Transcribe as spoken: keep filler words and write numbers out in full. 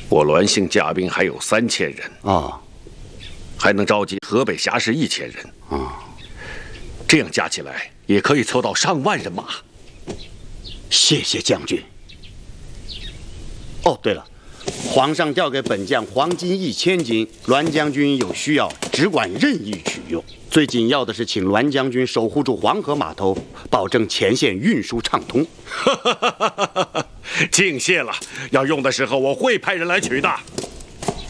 我栾姓甲兵还有三千人啊， 还能召集河北侠士一千人啊， 这样加起来也可以凑到上万人马。 谢谢将军。哦，对了，皇上调给本将黄金一千斤，栾将军有需要只管任意取用。最紧要的是，请栾将军守护住黄河码头，保证前线运输畅通。 敬谢了，要用的时候我会派人来取的。